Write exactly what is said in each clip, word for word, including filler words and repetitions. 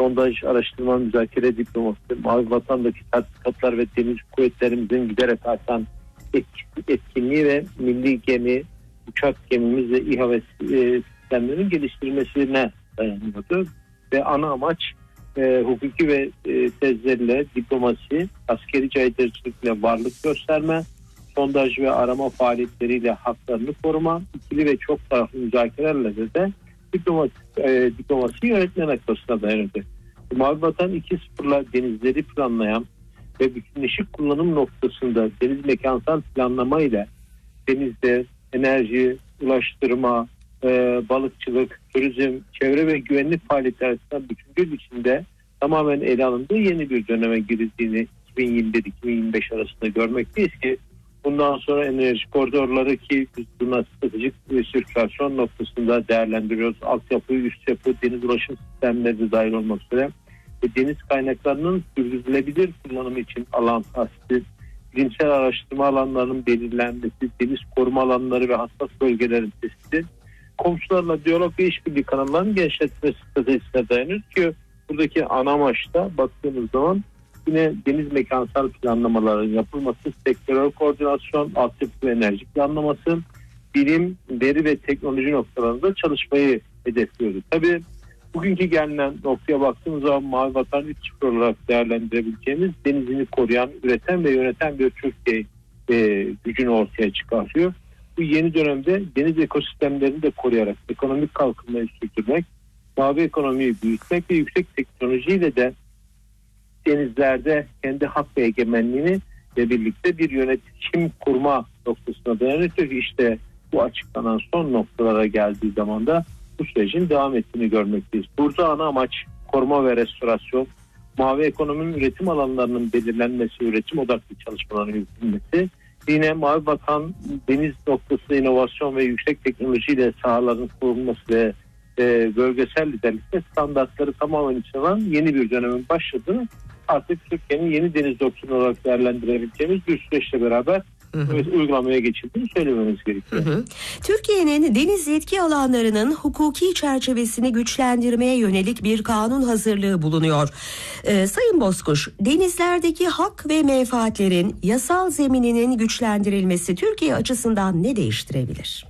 sondaj, araştırma, müzakere diplomasi, Mavi Vatan'daki tatbikatlar ve deniz kuvvetlerimizin giderek artan etkinliği ve milli gemi, uçak gemimiz ve İHA ve sistemlerinin geliştirilmesine dayanıyordu. Ve ana amaç e, hukuki ve e, tezlerle diplomasi, askeri caydırıcılıkla varlık gösterme, sondaj ve arama faaliyetleriyle haklarını koruma, ikili ve çok taraflı müzakerelerle de, de diplomasi, e, diplomasi yönetme noktasına dayanıyordu. Mavi Vatan iki sıfırla denizleri planlayan ve bütünleşik kullanım noktasında deniz mekansal planlama ile denizde enerji, ulaştırma, e, balıkçılık, turizm, çevre ve güvenlik faaliyetleri arasında bütüncül içinde tamamen ele alındığı yeni bir döneme girildiğini iki bin yirmi bir iki bin yirmi beş arasında görmekteyiz ki bundan sonra enerji koridorları ki biz buna stratejik sirkülasyon noktasında değerlendiriyoruz. Altyapı, üst yapı, deniz ulaşım sistemleri de dahil olmak üzere ve deniz kaynaklarının sürdürülebilir kullanımı için alan tahsisi, bilimsel araştırma alanlarının belirlenmesi, deniz koruma alanları ve hassas bölgelerin tespiti, komşularla diyalog ve işbirliği kanallarının genişletilmesi stratejisine dayanıyor ki buradaki ana amaçta baktığımız zaman yine deniz mekansal planlamaların yapılması, sektörel koordinasyon, altyapı ve enerji planlaması, bilim, veri ve teknoloji noktalarında çalışmayı hedefliyoruz. Tabii bugünkü gelinen noktaya baktığımız zaman Mavi Vatan üç sıfır olarak değerlendirebileceğimiz denizini koruyan, üreten ve yöneten bir Türkiye e, gücünü ortaya çıkartıyor. Bu yeni dönemde deniz ekosistemlerini de koruyarak ekonomik kalkınmayı sürdürmek, mavi ekonomiyi büyütmek ve yüksek teknolojiyle de denizlerde kendi hak ve egemenliğini ve birlikte bir yönetişim kurma noktasına dayanıyor ki işte bu açıklanan son noktalara geldiği zaman da bu sürecin devam ettiğini görmekteyiz. Burada ana amaç koruma ve restorasyon, mavi ekonominin üretim alanlarının belirlenmesi, üretim odaklı çalışmaların yürütülmesi, yine Mavi Vatan deniz noktası inovasyon ve yüksek teknolojiyle sahaların korunması ve e, bölgesel liderlikte standartları tamamen içine alan yeni bir dönemin başladığını artık Türkiye'nin yeni deniz doktrinu olarak değerlendirebileceğimiz bir süreçle beraber Hı hı. uygulamaya geçildiğini söylememiz gerekiyor. Hı hı. Türkiye'nin deniz yetki alanlarının hukuki çerçevesini güçlendirmeye yönelik bir kanun hazırlığı bulunuyor. Ee, Sayın Bozkuş, denizlerdeki hak ve menfaatlerin yasal zemininin güçlendirilmesi Türkiye açısından ne değiştirebilir?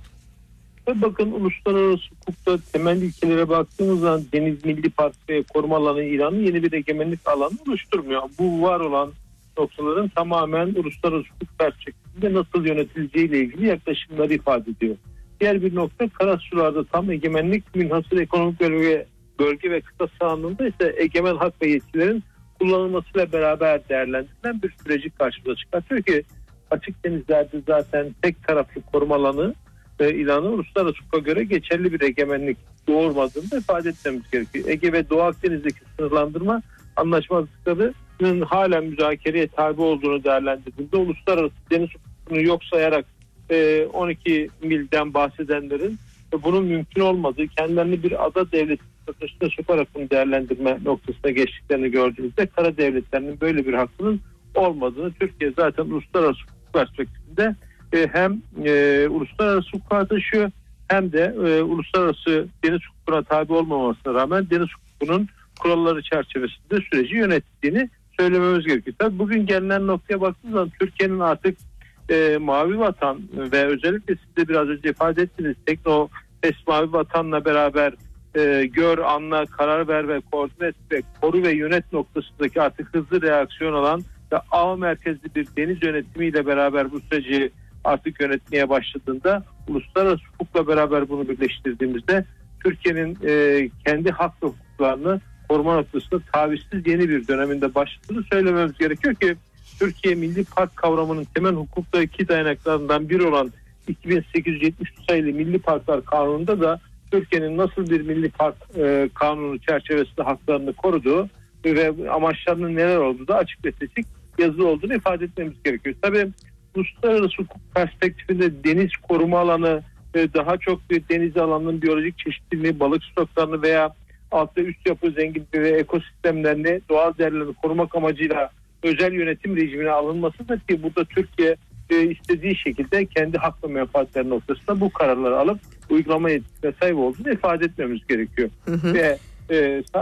Bakın uluslararası hukukta temel ilkelere baktığımız zaman deniz milli park ve koruma alanı ilanı yeni bir egemenlik alanı oluşturmuyor. Bu var olan noktaların tamamen uluslararası hukuk perspektifinde nasıl yönetileceği ile ilgili yaklaşımları ifade ediyor. Diğer bir nokta karasularda tam egemenlik münhasır ekonomik bölge, bölge ve kıta sahanlığında ise egemen hak ve yetkilerin kullanılmasıyla beraber değerlendirilen bir süreci karşımıza çıkartıyor ki açık denizlerde zaten tek taraflı koruma alanı e, ilanı uluslararası hukuka göre geçerli bir egemenlik doğurmadığını da ifade etmemiz gerekiyor. Ege ve Doğu Akdeniz'deki sınırlandırma anlaşmazlıklarının halen müzakereye tabi olduğunu değerlendirdiğinde uluslararası deniz hukukunu yok sayarak e, on iki milden bahsedenlerin e, bunun mümkün olmadığı, kendilerini bir ada devleti statüsüne sokarak bunu değerlendirme noktasına geçtiklerini gördüğümüzde kara devletlerinin böyle bir hakkının olmadığını, Türkiye zaten uluslararası hukuk perspektifinde e, hem e, uluslararası hukuka taşıyor hem de e, uluslararası deniz hukukuna tabi olmamasına rağmen deniz hukukunun kuralları çerçevesinde süreci yönettiğini söylememiz gerekiyor. Tabii bugün gelinen noktaya baktığımız zaman Türkiye'nin artık e, Mavi Vatan ve özellikle siz de biraz önce ifade ettiniz Tekno Pes Mavi Vatan'la beraber e, gör, anla, karar ver ve koordine et ve koru ve yönet noktasındaki artık hızlı reaksiyon alan ve ağ merkezli bir deniz yönetimiyle beraber bu süreci artık yönetmeye başladığında uluslararası hukukla beraber bunu birleştirdiğimizde Türkiye'nin e, kendi hak ve hukuklarını koruma noktasında tavizsiz yeni bir döneminde başladığını söylememiz gerekiyor ki Türkiye Milli Park kavramının temel hukuktaki dayanaklarından biri olan iki bin sekiz yüz yetmiş üç sayılı Milli Parklar Kanunu'nda da Türkiye'nin nasıl bir Milli Park e, Kanunu çerçevesinde haklarını koruduğu ve amaçlarının neler olduğu da açık ve seçik yazılı olduğunu ifade etmemiz gerekiyor. Tabii uluslararası hukuk perspektifinde deniz koruma alanı e, daha çok bir deniz alanının biyolojik çeşitliliği, balık stoklarını veya alt ve üst yapı zenginliği ve ekosistemlerini doğal değerlerini korumak amacıyla özel yönetim rejimine alınmasıdır ki burada Türkiye e, istediği şekilde kendi hak ve menfaatleri noktasında bu kararları alıp uygulama yetkisine sahip olduğunu ifade etmemiz gerekiyor. Hı hı. Ve e,